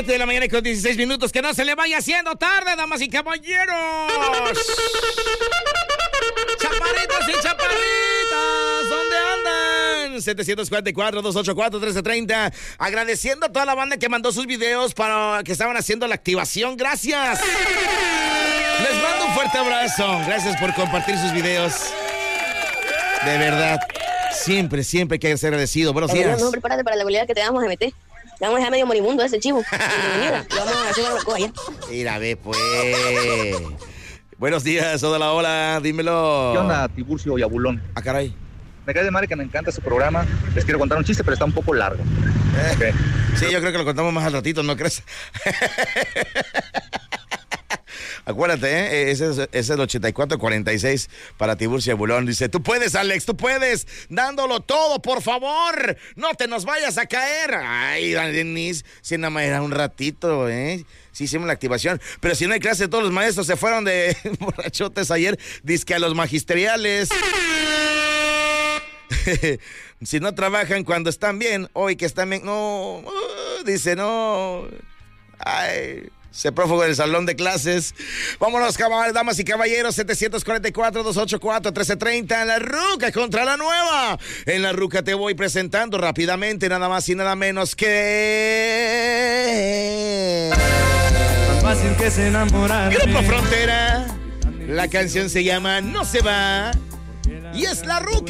7 de la mañana con 16 minutos. Que no se le vaya haciendo tarde, damas y caballeros. Chaparritos y chaparritas, ¿dónde andan? 744-284-1330. Agradeciendo a toda la banda que mandó sus videos para que estaban haciendo la activación. Gracias. Les mando un fuerte abrazo. Gracias por compartir sus videos. De verdad. Siempre hay que ser agradecido. Buenos días. No, prepárate para la goleada que te vamos a meter. Le vamos a dejar medio moribundo a ese chivo. Bienvenida. Le vamos a hacer una cosa allá. Mira, ve, pues. Buenos días, hola, dímelo. ¿Qué onda, Tiburcio y Abulón? Ah, caray. Me cae de madre que me encanta su programa. Les quiero contar un chiste, pero está un poco largo. Okay. Sí, yo creo que lo contamos más al ratito, ¿no crees? Acuérdate, ese es el 8446 para Tiburcio y Abulón. Dice, tú puedes, Alex, tú puedes, dándolo todo, por favor, no te nos vayas a caer. Ay, Denise, si nada más era un ratito, Sí hicimos la activación, pero si no hay clase, todos los maestros se fueron de borrachotes ayer, dizque a los magisteriales. Si no trabajan cuando están bien, hoy que están bien, no, dice no, ay... Se prófugo del salón de clases. Vámonos, damas y caballeros. 744-284-1330. En la ruca contra la nueva. En la ruca te voy presentando rápidamente, nada más y nada menos que... Tan fácil que se enamorar. Grupo Frontera. La canción se llama No se va. Y es la ruca.